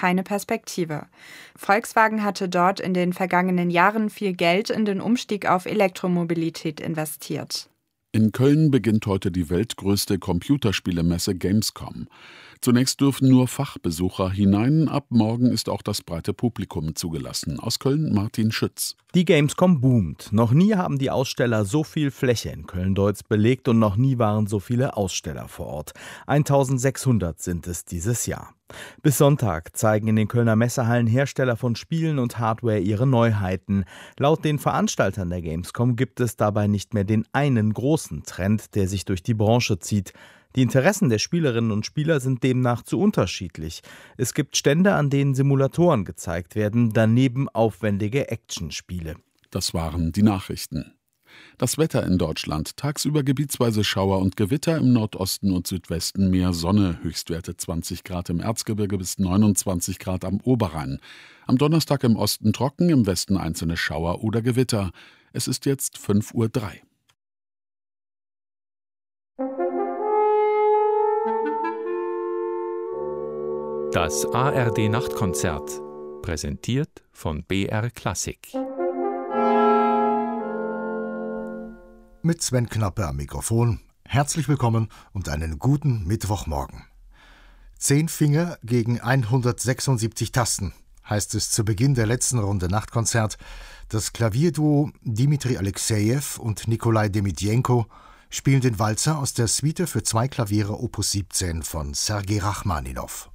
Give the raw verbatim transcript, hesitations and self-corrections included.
keine Perspektive. Volkswagen hatte dort in den vergangenen Jahren viel Geld in den Umstieg auf Elektromobilität investiert. In Köln beginnt heute die weltgrößte Computerspielemesse Gamescom. Zunächst dürfen nur Fachbesucher hinein, ab morgen ist auch das breite Publikum zugelassen. Aus Köln Martin Schütz. Die Gamescom boomt. Noch nie haben die Aussteller so viel Fläche in Köln-Deutz belegt und noch nie waren so viele Aussteller vor Ort. eintausendsechshundert sind es dieses Jahr. Bis Sonntag zeigen in den Kölner Messehallen Hersteller von Spielen und Hardware ihre Neuheiten. Laut den Veranstaltern der Gamescom gibt es dabei nicht mehr den einen großen Trend, der sich durch die Branche zieht. Die Interessen der Spielerinnen und Spieler sind demnach zu unterschiedlich. Es gibt Stände, an denen Simulatoren gezeigt werden, daneben aufwendige Actionspiele. Das waren die Nachrichten. Das Wetter in Deutschland. Tagsüber gebietsweise Schauer und Gewitter, im Nordosten und Südwesten mehr Sonne. Höchstwerte zwanzig Grad im Erzgebirge bis neunundzwanzig Grad am Oberrhein. Am Donnerstag im Osten trocken, im Westen einzelne Schauer oder Gewitter. Es ist jetzt fünf Uhr drei. Das A R D-Nachtkonzert, präsentiert von B R Klassik. Mit Sven Knappe am Mikrofon. Herzlich willkommen und einen guten Mittwochmorgen. Zehn Finger gegen hundertsechsundsiebzig Tasten, heißt es zu Beginn der letzten Runde Nachtkonzert. Das Klavierduo Dimitri Alexejew und Nikolai Demidjenko spielen den Walzer aus der Suite für zwei Klaviere Opus siebzehn von Sergei Rachmaninow.